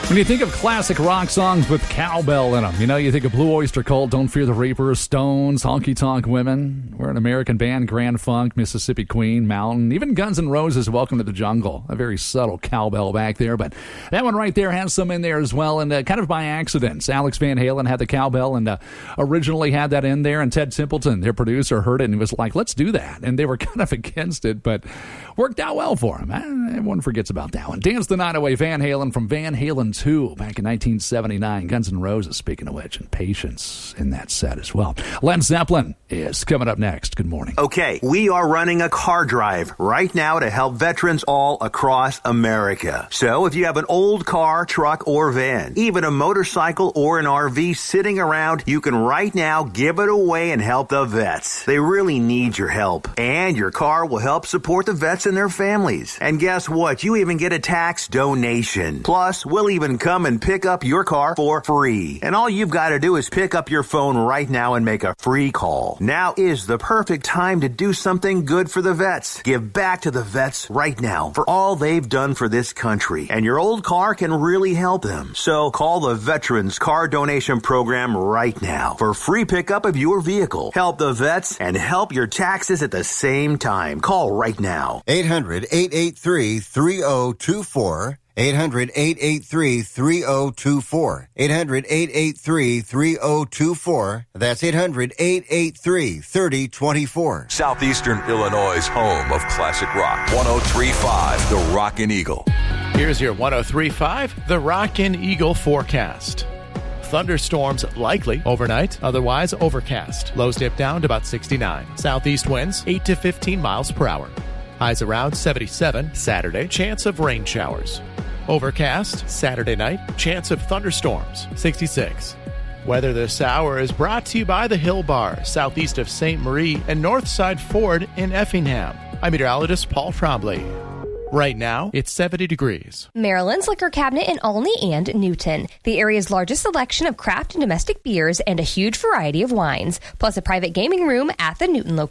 When you think of classic rock songs with cowbell in them, you think of Blue Oyster Cult, Don't Fear the Reaper, Stones, Honky Tonk Women. We're an American band, Grand Funk, Mississippi Queen, Mountain, even Guns N' Roses, Welcome to the Jungle. A very subtle cowbell back there, but that one right there has some in there as well, and kind of by accident. Alex Van Halen had the cowbell and originally had that in there, and Ted Templeton, their producer, heard it and he was like, let's do that. And they were kind of against it, but worked out well for him. Everyone forgets about that one. Dance the Night Away, Van Halen from Van Halen 2 back in 1979. Guns N' Roses, speaking of which, and Patience in that set as well. Led Zeppelin is coming up next. Good morning. Okay, we are running a car drive right now to help veterans all across America. So if you have an old car, truck, or van, even a motorcycle or an RV sitting around, you can right now give it away and help the vets. They really need your help. And your car will help support the vets and their families. And guess what? You even get a tax donation. Plus, we'll even come and pick up your car for free. And all you've got to do is pick up your phone right now and make a free call. Now is the perfect time to do something good for the vets. Give back to the vets right now for all they've done for this country. And your old car can really help them. So call the Veterans Car Donation Program right now for free pickup of your vehicle. Help the vets and help your taxes at the same time. Call right now. 800-883-3024. 800-883-3024. 800-883-3024. That's 800-883-3024. Southeastern Illinois' home of classic rock. 103.5 The Rockin' Eagle. Here's your 103.5 The Rockin' Eagle forecast. Thunderstorms likely overnight, otherwise overcast. Lows dip down to about 69. Southeast winds 8 to 15 miles per hour. Highs around 77. Saturday, chance of rain showers. Overcast Saturday night, chance of thunderstorms 66. Weather this hour is brought to you by the Hill Bar, southeast of St. Marie and Northside Ford in Effingham. I'm meteorologist Paul Trombley. Right now, it's 70 degrees. Maryland's Liquor Cabinet in Olney and Newton. The area's largest selection of craft and domestic beers and a huge variety of wines, plus a private gaming room at the Newton location.